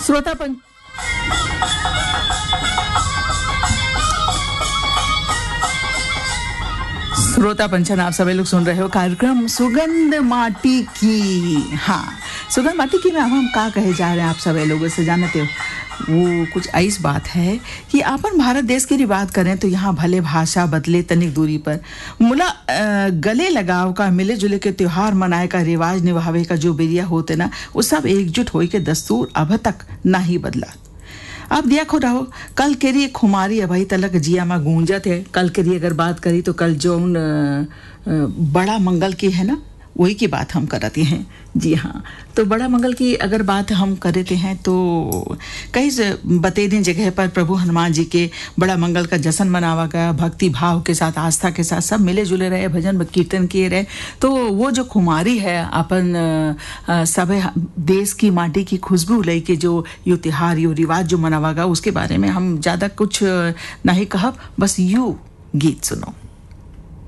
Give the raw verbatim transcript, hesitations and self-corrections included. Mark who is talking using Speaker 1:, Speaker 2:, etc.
Speaker 1: श्रोता पं... श्रोता पंचन, आप सभी लोग सुन रहे हो कार्यक्रम सुगंध माटी की। हाँ, सुगंध माटी की में अब हम का कहे जा रहे हैं आप सभी लोगों से जानते हो। वो कुछ ऐसी बात है कि अपन भारत देश की बात करें तो यहाँ भले भाषा बदले तनिक दूरी पर मुला गले लगाव का, मिले जुले के त्योहार मनाए का, रिवाज निभावे का जो बेरिया होते ना, वो सब एकजुट होई के दस्तूर अब तक ना ही बदला। अब देखो रहो, कल केरी खुमारी अभी तलक जिया में गूंजत है। कल केरी अगर बात करी तो कल जो बड़ा मंगल की है ना, वही की बात हम करते हैं। जी हाँ, तो बड़ा मंगल की अगर बात हम करते हैं तो कई बते दिन जगह पर प्रभु हनुमान जी के बड़ा मंगल का जश्न मनावा गया, भक्ति भाव के साथ, आस्था के साथ सब मिले जुले रहे, भजन कीर्तन किए रहे। तो वो जो खुमारी है अपन सब देश की माटी की खुशबू लई के जो यू त्योहार यू रिवाज जो मनावा गया, उसके बारे में हम ज़्यादा कुछ नहीं कहब, बस यू गीत सुनो।